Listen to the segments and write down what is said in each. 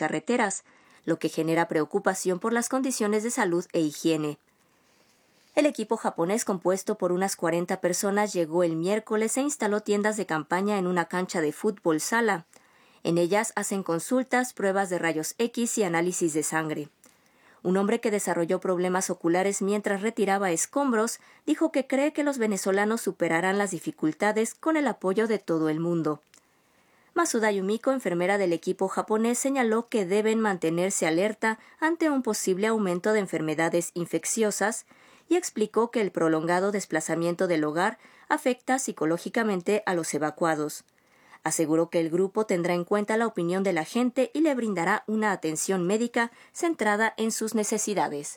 carreteras, lo que genera preocupación por las condiciones de salud e higiene. El equipo japonés, compuesto por unas 40 personas, llegó el miércoles e instaló tiendas de campaña en una cancha de fútbol sala. En ellas hacen consultas, pruebas de rayos X y análisis de sangre. Un hombre que desarrolló problemas oculares mientras retiraba escombros dijo que cree que los venezolanos superarán las dificultades con el apoyo de todo el mundo. Masuda Yumiko, enfermera del equipo japonés, señaló que deben mantenerse alerta ante un posible aumento de enfermedades infecciosas y explicó que el prolongado desplazamiento del hogar afecta psicológicamente a los evacuados. Aseguró que el grupo tendrá en cuenta la opinión de la gente y le brindará una atención médica centrada en sus necesidades.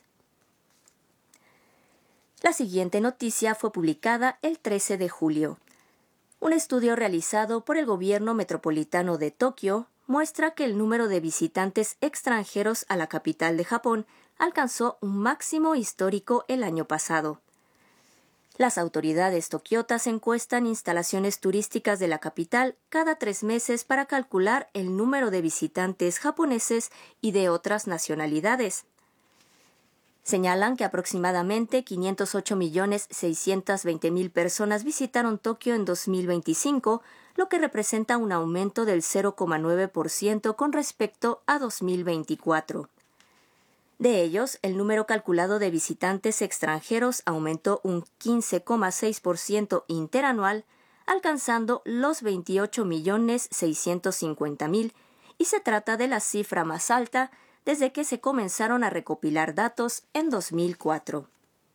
La siguiente noticia fue publicada el 13 de julio. Un estudio realizado por el gobierno metropolitano de Tokio muestra que el número de visitantes extranjeros a la capital de Japón alcanzó un máximo histórico el año pasado. Las autoridades tokiotas encuestan instalaciones turísticas de la capital cada 3 meses para calcular el número de visitantes japoneses y de otras nacionalidades. Señalan que aproximadamente 508.620.000 personas visitaron Tokio en 2025, lo que representa un aumento del 0,9% con respecto a 2024. De ellos, el número calculado de visitantes extranjeros aumentó un 15,6% interanual, alcanzando los 28.650.000, y se trata de la cifra más alta desde que se comenzaron a recopilar datos en 2004.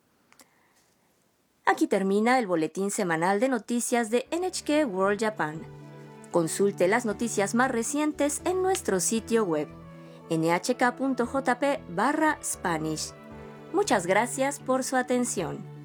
Aquí termina el boletín semanal de noticias de NHK World Japan. Consulte las noticias más recientes en nuestro sitio web nhk.jp/Spanish. Muchas gracias por su atención.